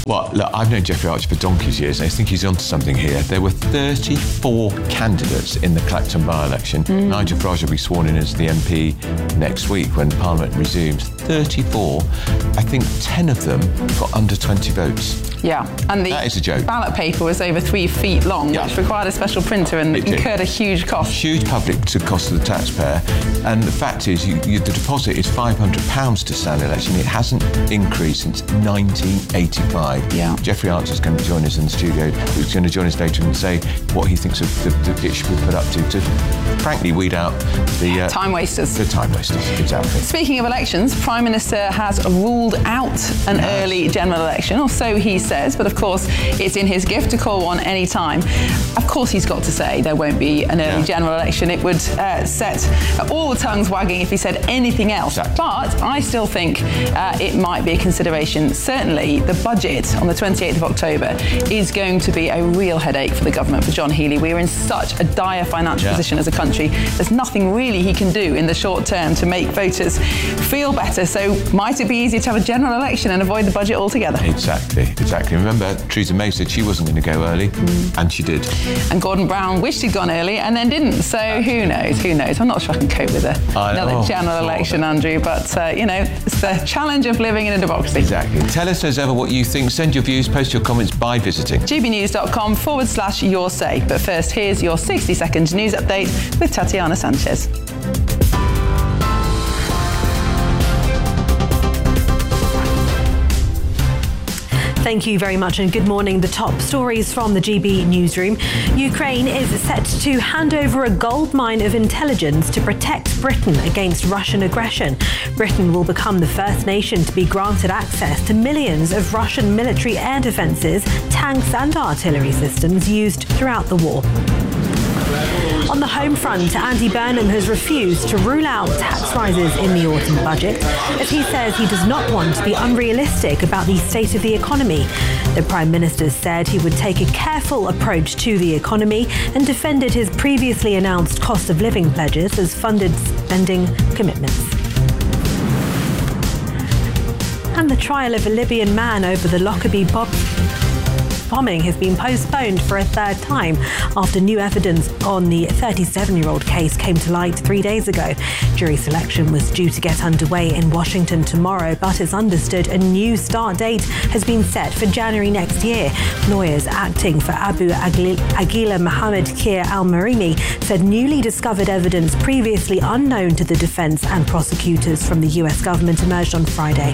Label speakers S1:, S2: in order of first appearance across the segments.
S1: Well, look, I've known Jeffrey Archer for donkey's years, and I think he's onto something here. There were 34 candidates in the Clacton by-election. Nigel Farage will be sworn in as the MP next week when Parliament resumes. 34. I think 10 of them got under 20 votes.
S2: Yeah, and
S1: that is a joke.
S2: Ballot paper was over 3 feet long, which required a special printer and incurred a huge cost.
S1: Huge public cost to the taxpayer. And the fact is, the deposit is £500 to stand election. It hasn't increased since 1985.
S2: Yeah.
S1: Jeffrey Archer's going to join us in the studio. He's going to join us later and say what he thinks of it should be put up to frankly weed out the
S2: time wasters.
S1: The time wasters, exactly.
S2: Speaking of elections, Prime Minister has ruled out an early general election, or so he says, but of course it's in his gift to call one any time. Of course he's got to say there won't be an early general election. It would set all the tongues wagging if he said anything else.
S1: Exactly.
S2: But I still think it might be a consideration. Certainly the budget on the 28th of October is going to be a real headache for the government, for John Healey. We're in such a dire financial position as a country. There's nothing really he can do in the short term to make voters feel better. So might it be easier to have a general election and avoid the budget altogether?
S1: Exactly. Remember, Theresa May said she wasn't going to go early, and she did.
S2: And Gordon Brown wished he'd gone early and then didn't. So who knows? I'm not sure I can cope with another general election, Andrew, but it's the challenge of living in a democracy.
S1: Exactly. Tell us as ever what you think. Send your views, post your comments by visiting
S2: gbnews.com/your say. But first, here's your 60-second news update with Tatiana Sanchez.
S3: Thank you very much and good morning. The top stories from the GB newsroom. Ukraine is set to hand over a goldmine of intelligence to protect Britain against Russian aggression. Britain will become the first nation to be granted access to millions of Russian military air defences, tanks and artillery systems used throughout the war. On the home front, Andy Burnham has refused to rule out tax rises in the autumn budget, as he says he does not want to be unrealistic about the state of the economy. The Prime Minister said he would take a careful approach to the economy and defended his previously announced cost of living pledges as funded spending commitments. And the trial of a Libyan man over the Lockerbie bombing has been postponed for a third time after new evidence on the 37-year-old case came to light 3 days ago. Jury selection was due to get underway in Washington tomorrow, but it's understood a new start date has been set for January next year. Lawyers acting for Abu Aguila Mohammed Kir al-Marimi said newly discovered evidence previously unknown to the defence and prosecutors from the US government emerged on Friday.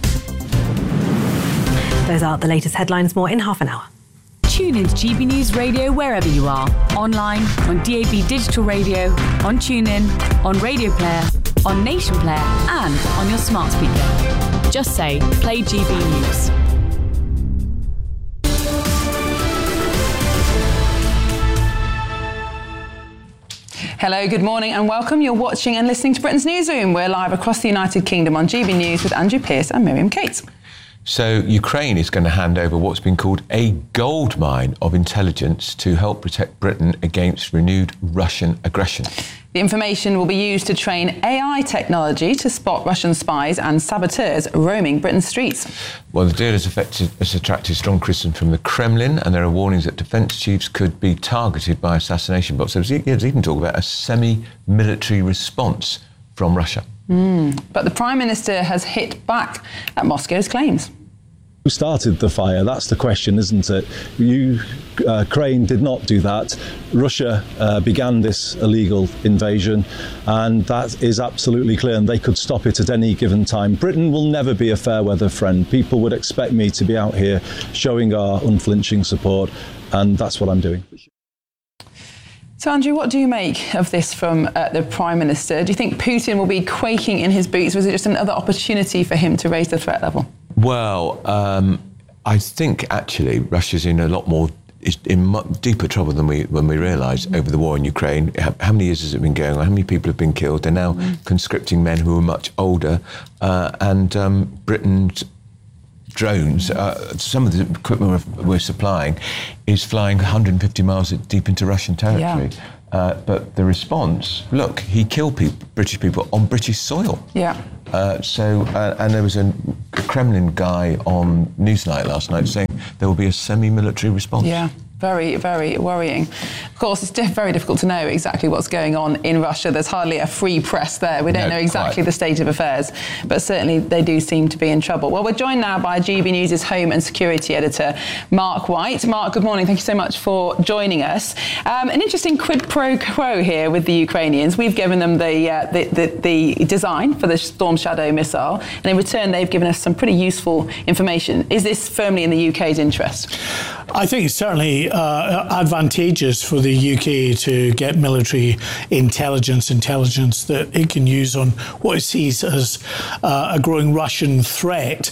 S3: Those are the latest headlines. More in half an hour.
S4: Tune into GB News Radio wherever you are. Online, on DAB Digital Radio, on TuneIn, on Radio Player, on Nation Player and on your smart speaker. Just say, play GB News.
S2: Hello, good morning and welcome. You're watching and listening to Britain's Newsroom. We're live across the United Kingdom on GB News with Andrew Pearce and Miriam Cates.
S1: So Ukraine is going to hand over what's been called a gold mine of intelligence to help protect Britain against renewed Russian aggression.
S2: The information will be used to train AI technology to spot Russian spies and saboteurs roaming Britain's streets.
S1: Well, the deal has attracted strong criticism from the Kremlin, and there are warnings that defence chiefs could be targeted by assassination bots. There's even talk about a semi-military response from Russia.
S2: But the Prime Minister has hit back at Moscow's claims.
S5: Who started the fire? That's the question, isn't it? Ukraine did not do that. Russia began this illegal invasion, and that is absolutely clear, and they could stop it at any given time. Britain will never be a fair weather friend. People would expect me to be out here showing our unflinching support, and that's what I'm doing.
S2: So, Andrew, what do you make of this from the Prime Minister? Do you think Putin will be quaking in his boots? Was it just another opportunity for him to raise the threat level?
S1: Well, I think actually Russia's in deeper trouble than we realised over the war in Ukraine. How many years has it been going on? How many people have been killed? They're now conscripting men who are much older, and Britain's drones, some of the equipment we're supplying is flying 150 miles deep into Russian territory. But the response, look, he killed British people on British soil.
S2: Yeah.
S1: And there was a Kremlin guy on Newsnight last night saying there will be a semi-military response.
S2: Yeah. Very, very worrying. Of course, it's very difficult to know exactly what's going on in Russia. There's hardly a free press there. We don't know exactly the state of affairs, but certainly they do seem to be in trouble. Well, we're joined now by GB News' Home and Security Editor, Mark White. Mark, good morning. Thank you so much for joining us. An interesting quid pro quo here with the Ukrainians. We've given them the design for the Storm Shadow missile, and in return, they've given us some pretty useful information. Is this firmly in the UK's interest?
S6: I think it's certainly advantageous for the UK to get military intelligence that it can use on what it sees as a growing Russian threat.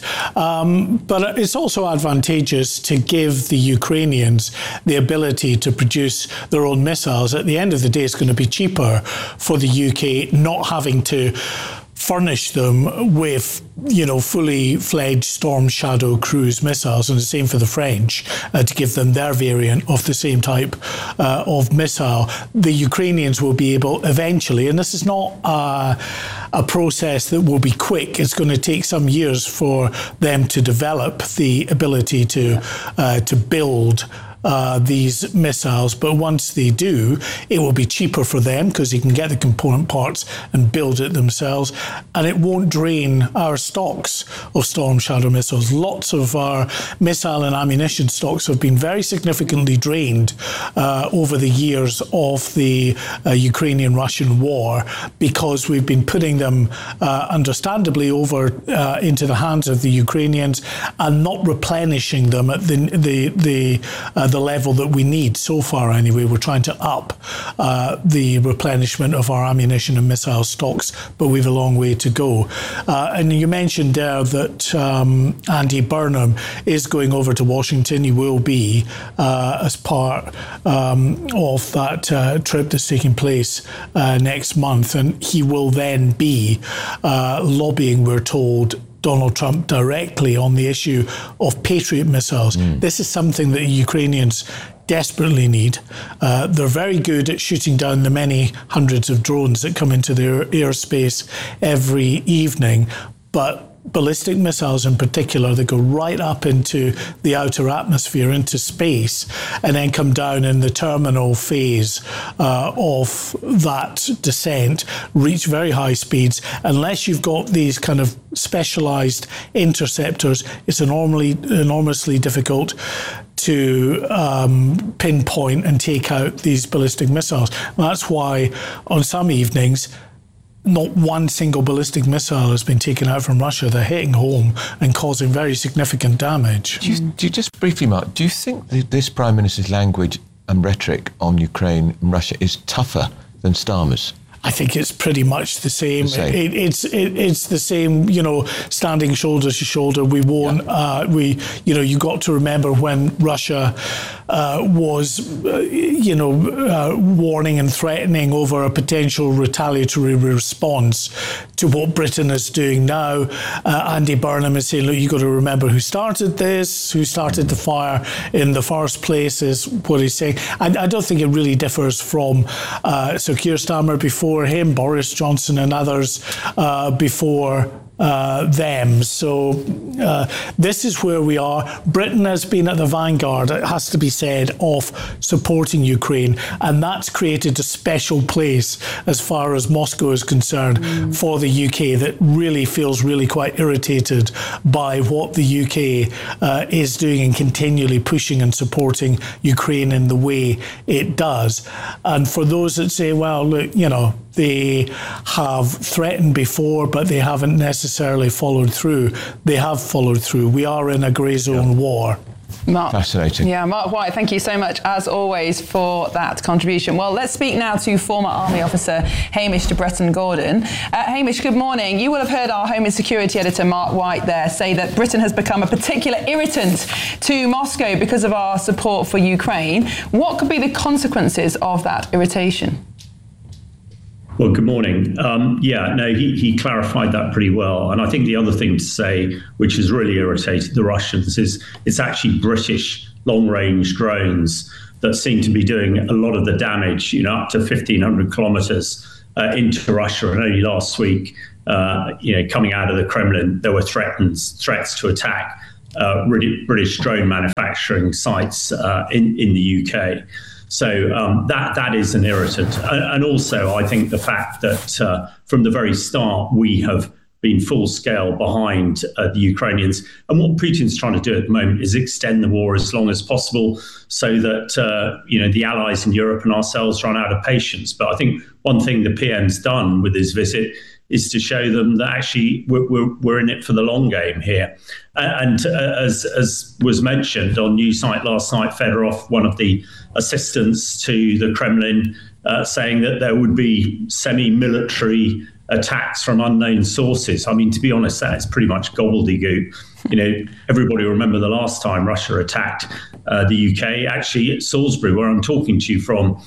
S6: But it's also advantageous to give the Ukrainians the ability to produce their own missiles. At the end of the day, it's going to be cheaper for the UK not having to furnish them with, fully fledged Storm Shadow cruise missiles, and the same for the French, to give them their variant of the same type of missile. The Ukrainians will be able eventually, and this is not a process that will be quick. It's going to take some years for them to develop the ability to build these missiles, but once they do, it will be cheaper for them because they can get the component parts and build it themselves, and it won't drain our stocks of Storm Shadow missiles. Lots of our missile and ammunition stocks have been very significantly drained over the years of the Ukrainian-Russian war because we've been putting them understandably over into the hands of the Ukrainians and not replenishing them at the level that we need. So far anyway, we're trying to up the replenishment of our ammunition and missile stocks, but we've a long way to go. And you mentioned there that Andy Burnham is going over to Washington. He will be as part of that trip that's taking place next month, and he will then be lobbying, we're told, Donald Trump directly on the issue of Patriot missiles. This is something that the Ukrainians desperately need. They're very good at shooting down the many hundreds of drones that come into their airspace every evening, but ballistic missiles in particular that go right up into the outer atmosphere, into space, and then come down in the terminal phase of that descent, reach very high speeds. Unless you've got these kind of specialised interceptors, it's enormously difficult to pinpoint and take out these ballistic missiles. And that's why on some evenings, not one single ballistic missile has been taken out from Russia. They're hitting home and causing very significant damage.
S1: Do you just briefly, Mark, do you think this Prime Minister's language and rhetoric on Ukraine and Russia is tougher than Starmer's?
S6: I think it's pretty much the same. It's the same, standing shoulder to shoulder. We won't, you got to remember when Russia was, warning and threatening over a potential retaliatory response to what Britain is doing now. Andy Burnham is saying, look, you've got to remember who started this, who started the fire in the first place, is what he's saying. I don't think it really differs from Keir Starmer before him, Boris Johnson and others before them. So this is where we are. Britain has been at the vanguard, it has to be said, of supporting Ukraine, and that's created a special place as far as Moscow is concerned for the UK that really feels really quite irritated by what the UK is doing and continually pushing and supporting Ukraine in the way it does. And for those that say, well, look, they have threatened before, but they haven't necessarily followed through. They have followed through. We are in a grey zone war.
S2: Mark.
S1: Fascinating.
S2: Yeah, Mark White, thank you so much, as always, for that contribution. Well, let's speak now to former Army officer Hamish de Bretton-Gordon. Hamish, good morning. You will have heard our Home and Security Editor, Mark White, there say that Britain has become a particular irritant to Moscow because of our support for Ukraine. What could be the consequences of that irritation?
S7: Well, good morning. He clarified that pretty well. And I think the other thing to say, which has really irritated the Russians, is it's actually British long-range drones that seem to be doing a lot of the damage, up to 1,500 kilometers into Russia. And only last week, coming out of the Kremlin, there were threats to attack British drone manufacturing sites in the UK. So that is an irritant. And also, I think the fact that from the very start, we have been full scale behind the Ukrainians. And what Putin's trying to do at the moment is extend the war as long as possible so that, the allies in Europe and ourselves run out of patience. But I think one thing the PM's done with his visit is to show them that actually we're in it for the long game here. And as was mentioned on Newsnight last night, Fedorov, one of the assistants to the Kremlin, saying that there would be semi-military attacks from unknown sources. I mean, to be honest, that is pretty much gobbledygook. Everybody remember the last time Russia attacked the UK, actually at Salisbury, where I'm talking to you from,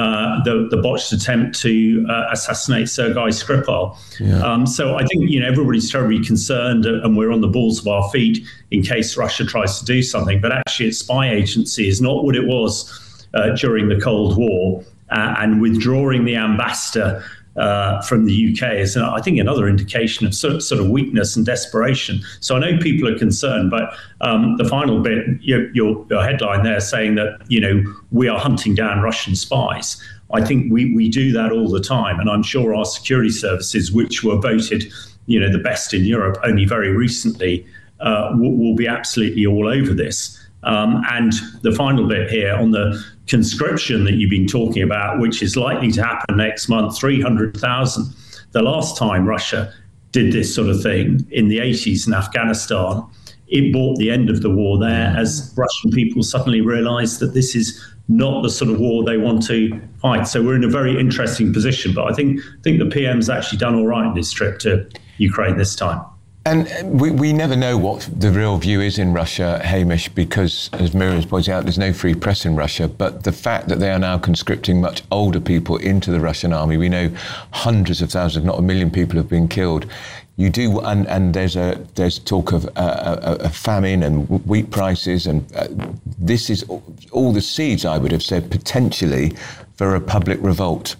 S7: the botched attempt to assassinate Sergei Skripal. Yeah. So I think, everybody's terribly concerned and we're on the balls of our feet in case Russia tries to do something. But actually, its spy agency is not what it was during the Cold War, and withdrawing the ambassador from the UK is, I think, another indication of sort of weakness and desperation. So I know people are concerned, but the final bit, your headline there saying that, we are hunting down Russian spies. I think we do that all the time. And I'm sure our security services, which were voted, the best in Europe only very recently, will be absolutely all over this. And the final bit here on the conscription that you've been talking about, which is likely to happen next month, 300,000. The last time Russia did this sort of thing in the 80s in Afghanistan, it brought the end of the war there as Russian people suddenly realized that this is not the sort of war they want to fight. So we're in a very interesting position. But I think the PM's actually done all right in his trip to Ukraine this time.
S1: And we never know what the real view is in Russia, Hamish, because, as Miriam's pointing out, there's no free press in Russia. But the fact that they are now conscripting much older people into the Russian army, we know hundreds of thousands, if not 1 million people have been killed. You do, and there's talk of a famine and wheat prices, and this is all the seeds, I would have said, potentially for a public revolt.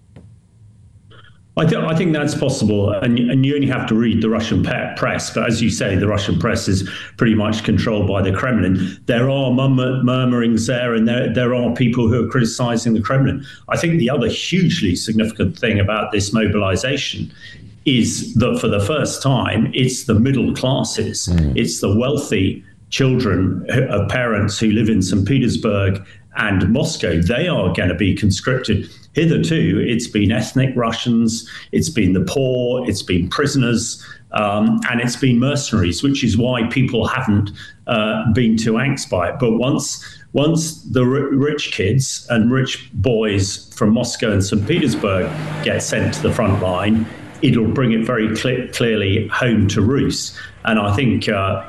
S7: I think that's possible, and you only have to read the Russian press. But as you say, the Russian press is pretty much controlled by the Kremlin. There are murmurings there, and there are people who are criticizing the Kremlin. I think the other hugely significant thing about this mobilization is that for the first time, it's the middle classes. It's the wealthy children of parents who live in St. Petersburg and Moscow. They are going to be conscripted. Hitherto, it's been ethnic Russians, it's been the poor, it's been prisoners, and it's been mercenaries, which is why people haven't been too angst by it. But once the rich kids and rich boys from Moscow and St. Petersburg get sent to the front line, it'll bring it very clearly home to roost. And I think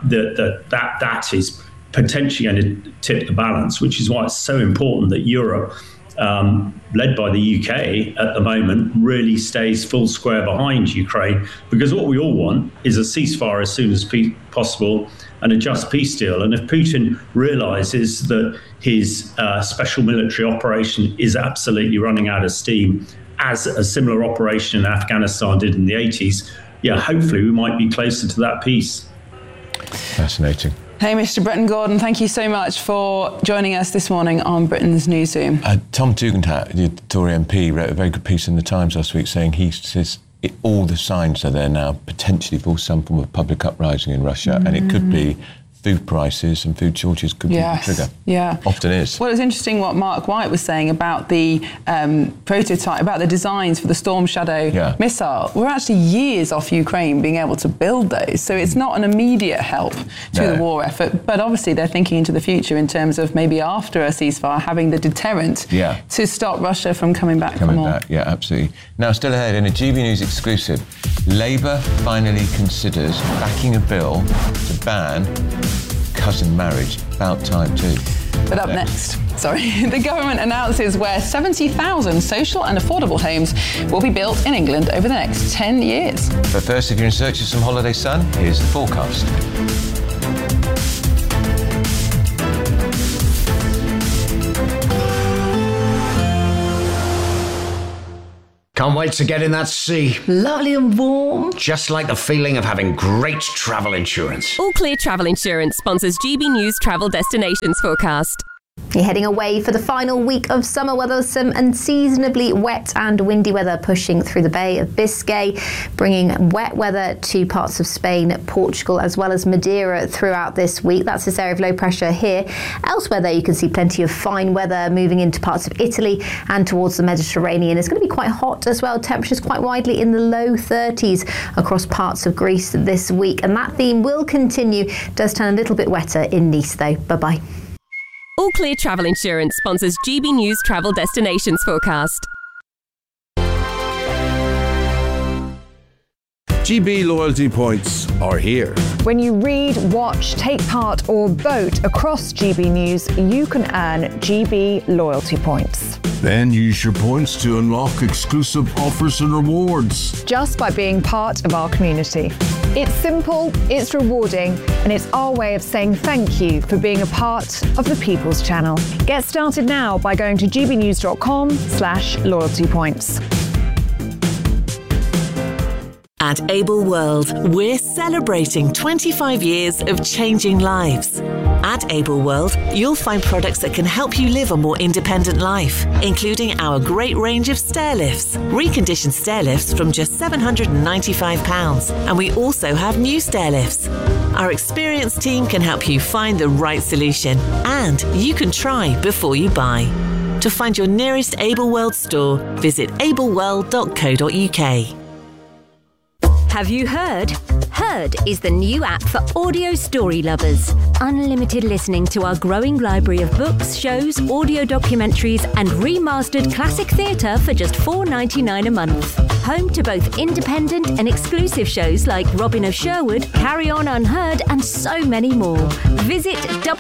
S7: that is potentially going to tip the balance, which is why it's so important that Europe, led by the UK at the moment, really stays full square behind Ukraine, because what we all want is a ceasefire as soon as possible and a just peace deal. And if Putin realizes that his special military operation is absolutely running out of steam, as a similar operation in Afghanistan did in the 80s, hopefully we might be closer to that peace.
S1: Fascinating.
S2: Hey, Mr. Bretton Gordon, thank you so much for joining us this morning on Britain's Newsroom.
S1: Tom Tugendhat, the Tory MP, wrote a very good piece in the Times last week saying he says all the signs are there now potentially for some form of public uprising in Russia, and it could be food prices and food shortages could be the trigger.
S2: Yeah.
S1: Often is.
S2: Well, it's interesting what Mark White was saying about the prototype, about the designs for the Storm Shadow missile. We're actually years off Ukraine being able to build those. So it's not an immediate help to the war effort. But obviously they're thinking into the future in terms of maybe after a ceasefire having the deterrent to stop Russia from coming back for more.
S1: Yeah, absolutely. Now, still ahead, in a GB News exclusive, Labour finally considers backing a bill to ban cousin marriage. About time too.
S2: But up next. The government announces where 70,000 social and affordable homes will be built in England over the next 10 years.
S1: But first, if you're in search of some holiday sun, here's the forecast.
S8: Can't wait to get in that sea.
S9: Lovely and warm.
S8: Just like the feeling of having great travel insurance.
S10: All Clear Travel Insurance sponsors GB News Travel Destinations Forecast.
S11: You're heading away for the final week of summer weather, some unseasonably wet and windy weather pushing through the Bay of Biscay, bringing wet weather to parts of Spain, Portugal, as well as Madeira throughout this week. That's this area of low pressure here. Elsewhere there, you can see plenty of fine weather moving into parts of Italy and towards the Mediterranean. It's going to be quite hot as well. Temperatures quite widely in the low 30s across parts of Greece this week. And that theme will continue. Does turn a little bit wetter in Nice though. Bye-bye.
S10: All Clear Travel Insurance sponsors GB News Travel Destinations Forecast.
S12: GB loyalty points are here.
S13: When you read, watch, take part or vote across GB News, you can earn GB loyalty points.
S12: Then use your points to unlock exclusive offers and rewards.
S13: Just by being part of our community. It's simple, it's rewarding, and it's our way of saying thank you for being a part of the People's Channel. Get started now by going to gbnews.com/loyalty points.
S14: At Able World, we're celebrating 25 years of changing lives. At Able World, you'll find products that can help you live a more independent life, including our great range of stair lifts, reconditioned stair lifts from just £795, and we also have new stair lifts. Our experienced team can help you find the right solution, and you can try before you buy. To find your nearest Able World store, visit ableworld.co.uk.
S15: Have you heard? Heard is the new app for audio story lovers. Unlimited listening to our growing library of books, shows, audio documentaries and remastered classic theatre for just $4.99 a month. Home to both independent and exclusive shows like Robin of Sherwood, Carry On Unheard and so many more. Visit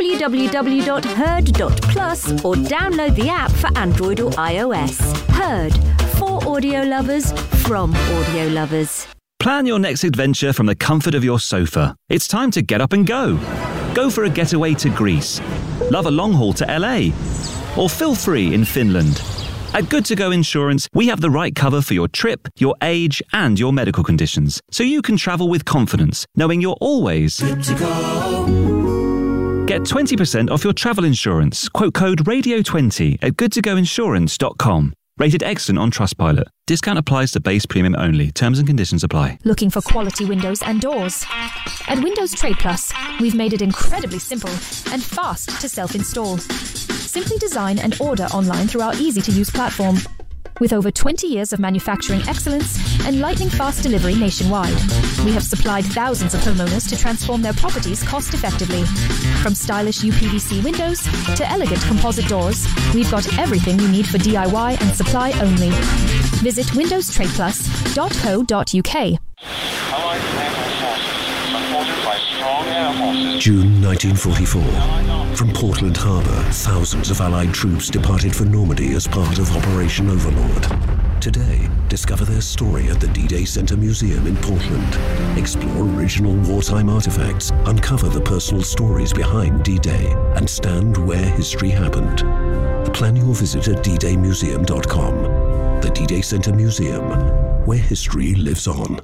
S15: www.heard.plus or download the app for Android or iOS. Heard, for audio lovers, from audio lovers.
S16: Plan your next adventure from the comfort of your sofa. It's time to get up and go. Go for a getaway to Greece. Love a long haul to LA. Or feel free in Finland. At Good To Go Insurance, we have the right cover for your trip, your age, and your medical conditions, so you can travel with confidence, knowing you're always good to go. Get 20% off your travel insurance. Quote code Radio20 at goodtogoinsurance.com. Rated excellent on Trustpilot. Discount applies to base premium only. Terms and conditions apply.
S17: Looking for quality windows and doors? At Windows Trade Plus, we've made it incredibly simple and fast to self-install. Simply design and order online through our easy-to-use platform. With over 20 years of manufacturing excellence and lightning-fast delivery nationwide, we have supplied thousands of homeowners to transform their properties cost-effectively. From stylish UPVC windows to elegant composite doors, we've got everything you need for DIY and supply only. Visit windowstradeplus.co.uk.
S18: June 1944. From Portland Harbour, thousands of Allied troops departed for Normandy as part of Operation Overlord. Today, discover their story at the D-Day Center Museum in Portland. Explore original wartime artifacts, uncover the personal stories behind D-Day, and stand where history happened. Plan your visit at ddaymuseum.com. The D-Day Center Museum, where history lives on.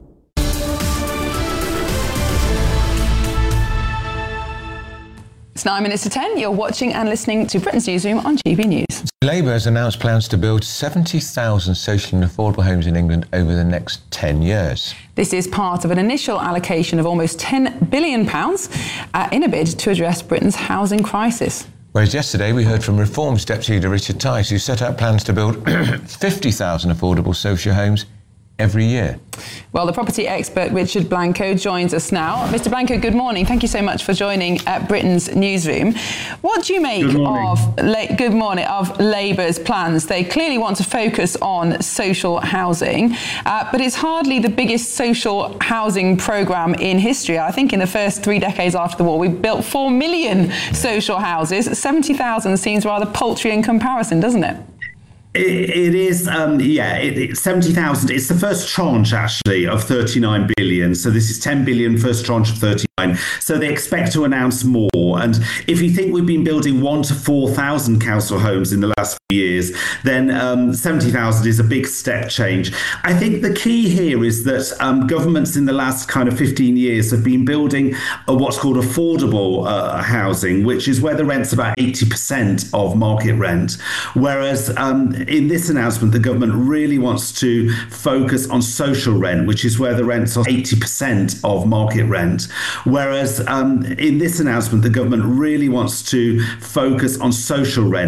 S2: It's 9 minutes to 10. You're watching and listening to Britain's Newsroom on GB News.
S1: Labour has announced plans to build 70,000 social and affordable homes in England over the next 10 years.
S2: This is part of an initial allocation of almost £10 billion in a bid to address Britain's housing crisis.
S1: Whereas yesterday we heard from Reform's Deputy Leader Richard Tice, who set out plans to build 50,000 affordable social homes every year.
S2: Well, the property expert Richard Blanco joins us now. Mr. Blanco, good morning. Thank you so much for joining Britain's Newsroom. What do you make of Labour's plans? They clearly want to focus on social housing, but it's hardly the biggest social housing programme in history. I think in the first 3 decades after the war, we built 4 million social houses. 70,000 seems rather paltry in comparison, doesn't it?
S9: It is, 70,000. It's the first tranche, actually, of 39 billion. So this is 10 billion, first tranche of 39. So they expect to announce more. And if you think we've been building 1,000 to 4,000 council homes in the last few years, then 70,000 is a big step change. I think the key here is that governments in the last kind of 15 years have been building what's called affordable housing, which is where the rent's about 80% of market rent. Whereas in this announcement, the government really wants to focus on social rent, which is where the rent's 80% of market rent. Whereas in this announcement, the government really wants to focus on social rent.